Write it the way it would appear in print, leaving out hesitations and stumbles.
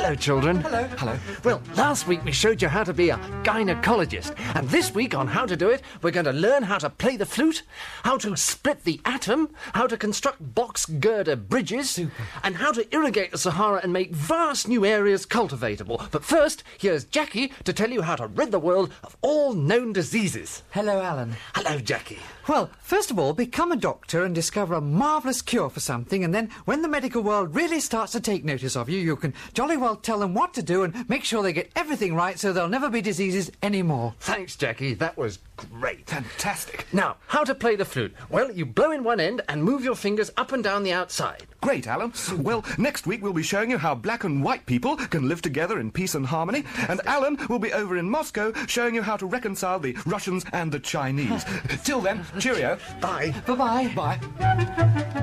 Hello, children. Hello. Hello. Well, last week we showed you how to be a gynecologist. And this week on How to Do It, we're going to learn how to play the flute, how to split the atom, how to construct box girder bridges, and how to irrigate the Sahara and make vast new areas cultivatable. But first, here's Jackie to tell you how to rid the world of all known diseases. Hello, Alan. Hello, Jackie. Well, first of all, become a doctor and discover a marvellous cure for something, and then when the medical world really starts to take notice of you, you can jolly well tell them what to do and make sure they get everything right so there'll never be diseases anymore. Thanks, Jackie. That was great. Fantastic. Now, how to play the flute? Well, you blow in one end and move your fingers up and down the outside. Great, Alan. Well, next week we'll be showing you how black and white people can live together in peace and harmony, and Alan will be over in Moscow showing you how to reconcile the Russians and the Chinese. Till then, cheerio. Bye. Bye-bye. Bye.